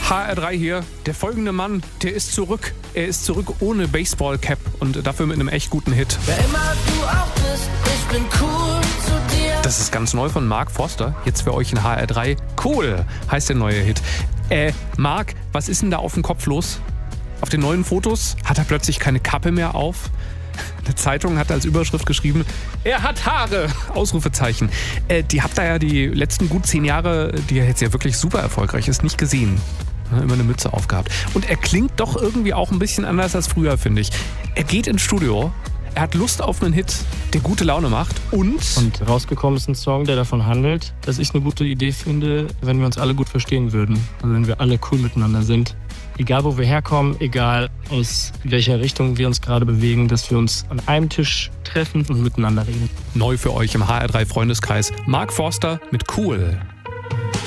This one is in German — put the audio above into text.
HR3 hier. Der folgende Mann, der ist zurück. Er ist zurück ohne Baseball-Cap und dafür mit einem echt guten Hit. Wer immer du auch bist, ich bin cool zu dir. Das ist ganz neu von Mark Forster. Jetzt für euch in HR3. Cool heißt der neue Hit. Mark, was ist denn da auf dem Kopf los? Auf den neuen Fotos hat er plötzlich keine Kappe mehr auf. Eine Zeitung hat als Überschrift geschrieben, er hat Haare! Ausrufezeichen. Die habt ihr ja die letzten gut 10 Jahre, die er jetzt ja wirklich super erfolgreich ist, nicht gesehen. Immer eine Mütze aufgehabt. Und er klingt doch irgendwie auch ein bisschen anders als früher, finde ich. Er geht ins Studio, er hat Lust auf einen Hit, der gute Laune macht und rausgekommen ist ein Song, der davon handelt, dass ich eine gute Idee finde, wenn wir uns alle gut verstehen würden. Also wenn wir alle cool miteinander sind. Egal wo wir herkommen, egal aus welcher Richtung wir uns gerade bewegen, dass wir uns an einem Tisch treffen und miteinander reden. Neu für euch im HR3 Freundeskreis Mark Forster mit Cool.